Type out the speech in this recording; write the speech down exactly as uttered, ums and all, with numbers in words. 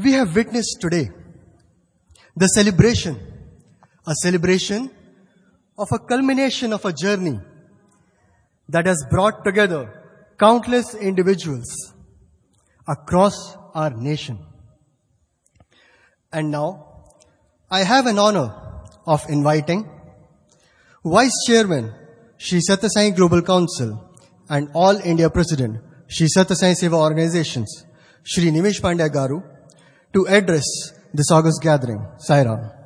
We have witnessed today the celebration, a celebration of a culmination of a journey that has brought together countless individuals across our nation. And now, I have an honor of inviting Vice Chairman, Shri Satya Sai Global Council and All India President, Shri Satya Sai Seva Organizations, Shri Nimesh Pandya Garu, to address this August gathering. Sai Ram.